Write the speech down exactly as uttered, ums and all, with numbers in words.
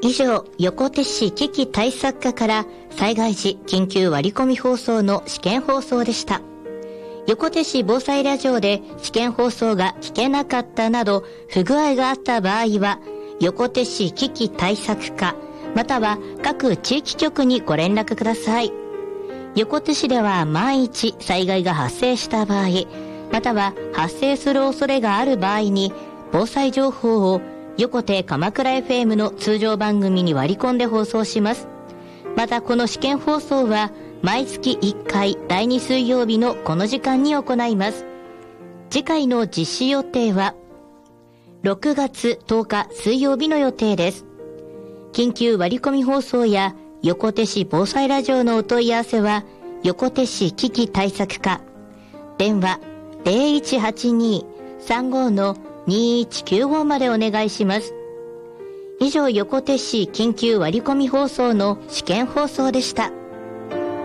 以上、横手市危機対策課から災害時緊急割り込み放送の試験放送でした。横手市防災ラジオで試験放送が聞けなかったなど不具合があった場合は、横手市危機対策課または各地域局にご連絡ください。横手市では万一災害が発生した場合、または発生する恐れがある場合に防災情報を横手鎌倉 エフエム の通常番組に割り込んで放送します。またこの試験放送は毎月いっかいだいに水曜日のこの時間に行います。次回の実施予定はろくがつとおか水曜日の予定です。緊急割り込み放送や横手市防災ラジオのお問い合わせは横手市危機対策課電話 ゼロいちはちに さんご のにいちきゅうご までお願いします。以上、横手市緊急割り込み放送の試験放送でした。